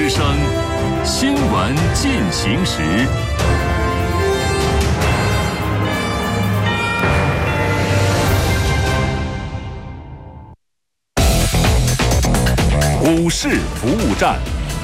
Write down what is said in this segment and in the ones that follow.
之声新闻进行时。股市服务站，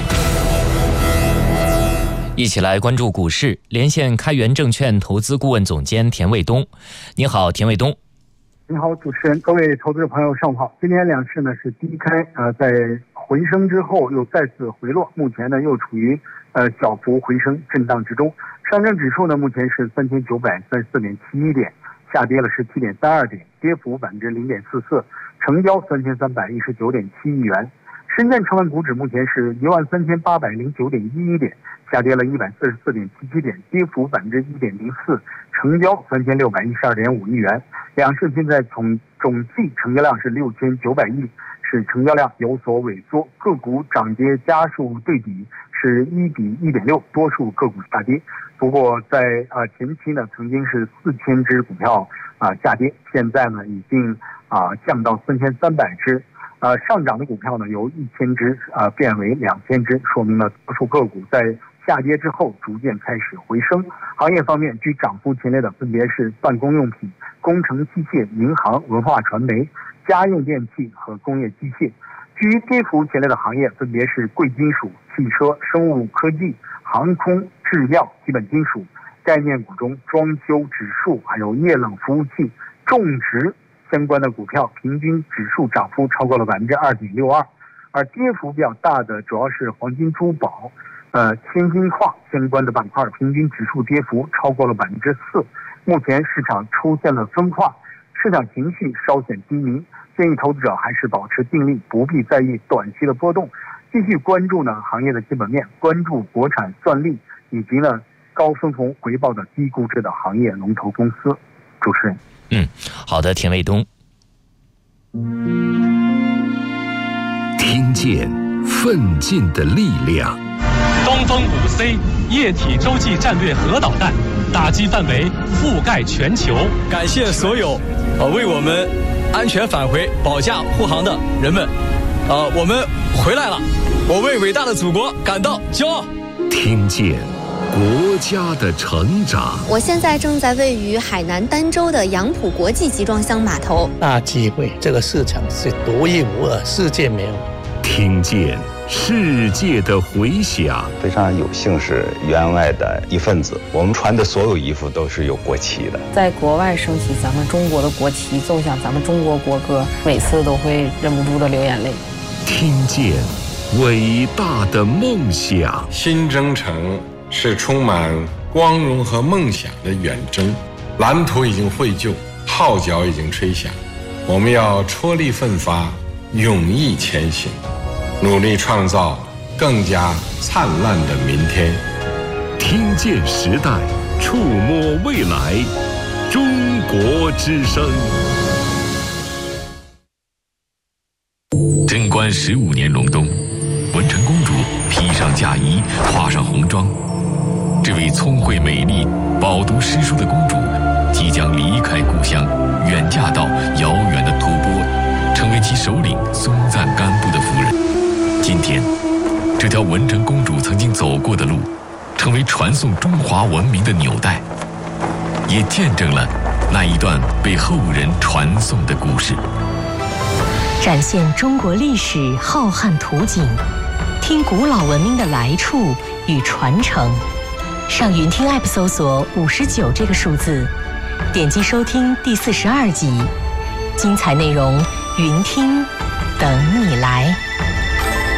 一起来关注股市。连线开源证券投资顾问总监田卫东。你好，田卫东。 你好，主持人，各位投资者朋友，上午好。今天两市呢是低开，在回升之后又再次回落，目前呢又处于小幅回升震荡之中。上证指数呢目前是3934.71点，下跌了17.32点，跌幅0.44%，成交3319.7亿元。深圳成分股指目前是13809.11点，下跌了144.77点，跌幅1.04%，成交3612.5亿元。两市现在总计成交量是6900亿，是成交量有所萎缩，个股涨跌家数对比是1比1.6，多数个股下跌。不过在前期呢，曾经是4000只股票下跌，现在呢已经降到3300只。上涨的股票呢由1000只变为2000只，说明了多数个股在下跌之后逐渐开始回升。行业方面，居涨幅前列的分别是办公用品、工程机械、银行、文化传媒、家用电器和工业机械。居跌幅前列的行业分别是贵金属、汽车、生物科技、航空、制药、基本金属。概念股中，装修指数还有液冷服务器、种植相关的股票平均指数涨幅超过了2.62%，而跌幅比较大的主要是黄金珠宝、千金矿相关的板块，平均指数跌幅超过了4%。目前市场出现了分化，市场情绪稍显低迷，建议投资者还是保持定力，不必在意短期的波动，继续关注呢行业的基本面，关注国产算力以及呢高分红回报的低估值的行业龙头公司。主持人。 好的，田卫东。 听见奋进的力量。 东风5C 液体洲际战略核导弹，打击范围覆盖全球。 感谢所有为我们安全返回保驾护航的人们，我们回来了，我为伟大的祖国感到骄傲。 听见国家的成长。 我现在正在位于海南儋州的杨浦国际集装箱码头。 大机会，这个市场是独一无二，世界没有。 听见世界的回响。 非常有幸是员外的一份子，我们穿的所有衣服都是有国旗的。 在国外升起咱们中国的国旗，奏响咱们中国国歌，每次都会忍不住的流眼泪。 听见伟大的梦想。 新征程是充满光荣和梦想的远征，蓝图已经绘就，号角已经吹响，我们要踔厉奋发，勇毅前行，努力创造更加灿烂的明天。 听见时代，触摸未来，中国之声。贞观15年隆冬，文成公主披上嫁衣，画上红妆。这位聪慧美丽、饱读诗书的公主，即将离开故乡，远嫁到遥远的吐蕃，成为其首领松赞干布的夫人。今天，这条文成公主曾经走过的路，成为传颂中华文明的纽带，也见证了那一段被后人传颂的故事。 展现中国历史浩瀚图景，听古老文明的来处与传承。上云听 App 搜索59这个数字，点击收听第42集，精彩内容云听等你来。